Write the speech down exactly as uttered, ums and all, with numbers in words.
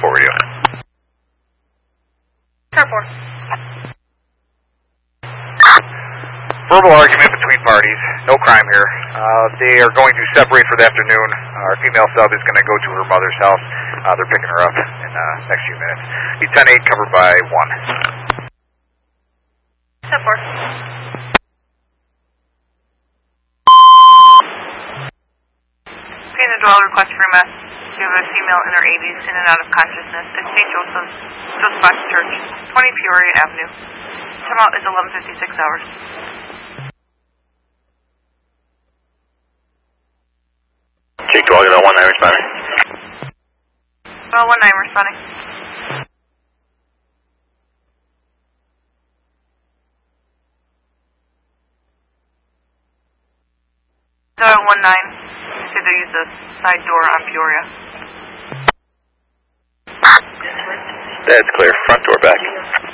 four radio. Car four. Verbal argument between parties. No crime here. Uh, they are going to separate for the afternoon. Uh, our female sub is going to go to her mother's house. Uh, they're picking her up in the uh, next few minutes. Be ten eight, covered by one. ten four. Paying the dwell request for mess. You have a female in her eighties in and out of consciousness at Saint Joseph's, Joseph Church, twenty Peoria Avenue. Time out is eleven fifty-six hours. Jake Dwell, you got one nine responding. Uh, one nine responding. So one nine. You said they use the side door on Peoria. That's clear. Front door back.